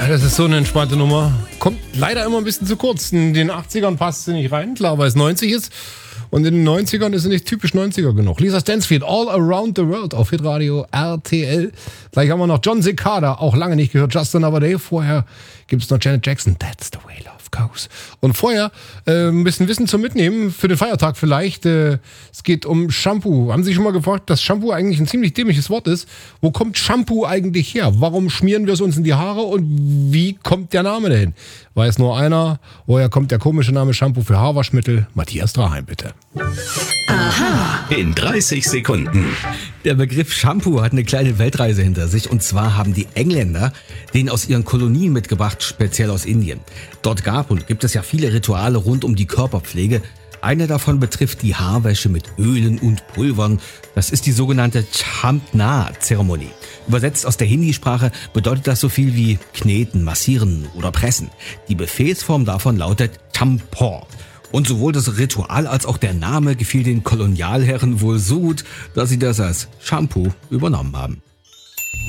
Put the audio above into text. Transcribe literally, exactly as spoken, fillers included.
das ist so eine entspannte Nummer. Kommt leider immer ein bisschen zu kurz. In den achtzigern passt sie nicht rein, klar, weil es neunzig ist. Und in den neunzigern ist sie nicht typisch neunziger genug. Lisa Stansfield, All Around the World auf Hitradio R T L. Gleich haben wir noch John Cicada, auch lange nicht gehört, Just Another Day. Vorher gibt es noch Janet Jackson, That's the Way Love Goes. Und vorher äh, ein bisschen Wissen zum Mitnehmen, für den Feiertag vielleicht. Äh, es geht um Shampoo. Haben Sie sich schon mal gefragt, dass Shampoo eigentlich ein ziemlich dämliches Wort ist? Wo kommt Shampoo eigentlich her? Warum schmieren wir es uns in die Haare und wie kommt der Name dahin? Weiß nur einer, woher kommt der komische Name Shampoo für Haarwaschmittel? Matthias Draheim, bitte. Aha. In dreißig Sekunden. Der Begriff Shampoo hat eine kleine Weltreise hinter sich. Und zwar haben die Engländer den aus ihren Kolonien mitgebracht, speziell aus Indien. Dort gab und gibt es ja viele Rituale rund um die Körperpflege. Eine davon betrifft die Haarwäsche mit Ölen und Pulvern. Das ist die sogenannte Champna-Zeremonie. Übersetzt aus der Hindi-Sprache bedeutet das so viel wie kneten, massieren oder pressen. Die Befehlsform davon lautet Champor. Und sowohl das Ritual als auch der Name gefiel den Kolonialherren wohl so gut, dass sie das als Shampoo übernommen haben.